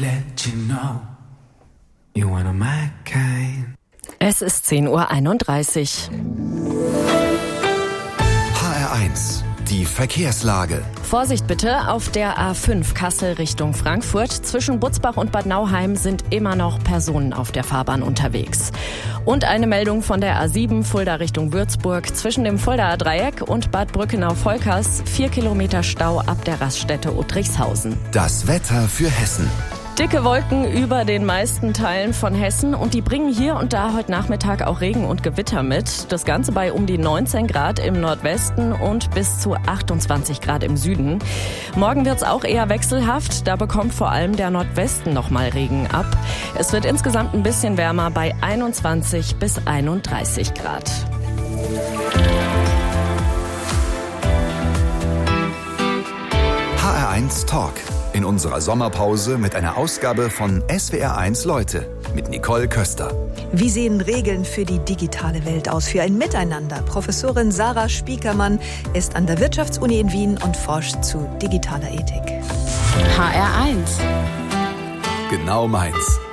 let you know you one of my kind. Es ist 10:31 Uhr. HR1, die Verkehrslage. Vorsicht bitte, auf der A5 Kassel Richtung Frankfurt. Zwischen Butzbach und Bad Nauheim sind immer noch Personen auf der Fahrbahn unterwegs. Und eine Meldung von der A7 Fulda Richtung Würzburg. Zwischen dem Fuldaer Dreieck und Bad Brückenau-Volkers 4 Kilometer Stau ab der Raststätte Uttrichshausen. Das Wetter für Hessen. Dicke Wolken über den meisten Teilen von Hessen und die bringen hier und da heute Nachmittag auch Regen und Gewitter mit. Das Ganze bei um die 19 Grad im Nordwesten und bis zu 28 Grad im Süden. Morgen wird's auch eher wechselhaft, da bekommt vor allem der Nordwesten nochmal Regen ab. Es wird insgesamt ein bisschen wärmer bei 21 bis 31 Grad. HR1 Talk. In unserer Sommerpause mit einer Ausgabe von SWR1 Leute mit Nicole Köster. Wie sehen Regeln für die digitale Welt aus? Für ein Miteinander. Professorin Sarah Spiekermann ist an der Wirtschaftsuni in Wien und forscht zu digitaler Ethik. HR1. Genau meins.